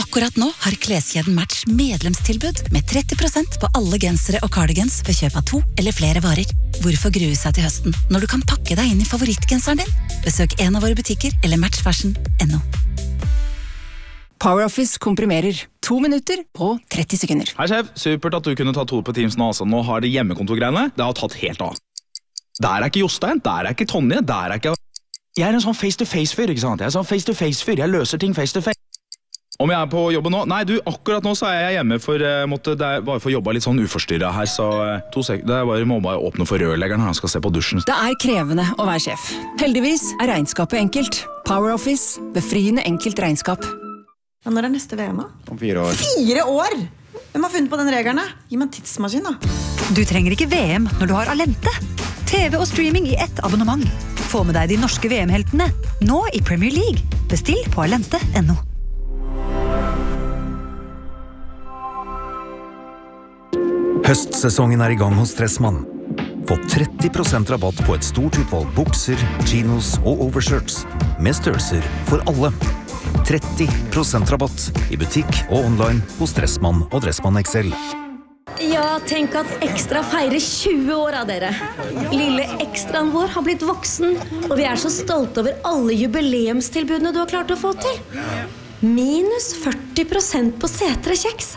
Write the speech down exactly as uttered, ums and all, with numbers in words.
Akkurat nå har kleskjeden Match medlemstilbud med tretti prosent på alle gensere og cardigans ved kjøp av to eller flere varer. Hvorfor grue seg til høsten når du kan pakke deg inn i favorittgenseren din? Besøk en av våre butikker eller match fashion punktum no. PowerOffice komprimerer. To minutter på tretti sekunder. Hei sjef, supert at du kunne ta to på Teams nå. Altså. Nå har det hjemmekontorgreiene. Det har tatt helt av. Der er ikke Jostein, der er ikke Tonje, der er ikke... Jeg er en sånn face-to-face-fyr, ikke sant? Jeg er en sånn face-to-face-fyr. Jeg løser ting face-to-face. Om jeg er på jobben nå? Nei, du, akkurat nå så er jeg hjemme for uh, måtte, det er bare for å jobbe litt sånn uforstyrret her, så uh, to sek det er bare, må bare åpne for rørleggeren når han skal se på dusjen. Det er krevende å være sjef. Heldigvis er regnskapet enkelt. PowerOffice, befriende enkelt regnskap. Ja, når er neste V M da? Om fire år. Fire år? Hvem har funnet på den regelen da? Gi meg en tidsmaskin da. Du trenger ikke V M når du har Alente. T V og streaming i ett abonnement. Få med deg de norske V M-heltene, nå i Premier League. Bestill på alente punktum no. Høstsesongen er i gang hos Dressmann. Få tretti prosent rabatt på et stort utvalg bukser, chinos og overshirts, med størrelser for alle. tretti prosent rabatt i butikk og online hos Dressmann og Dressmann X L. Ja, tenk at Ekstra feirer tjue år av dere. Lille Ekstraen vår har blitt voksen, og vi er så stolte over alle jubileumstilbudene du har klart å få til. Minus førti prosent på setre kjeks.